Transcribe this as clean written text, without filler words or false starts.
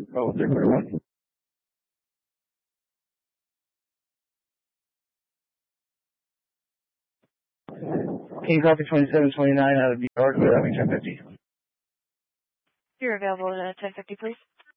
Oh, 341. King Coffee 2729 out of New York, 1050. You're available at 1050, please.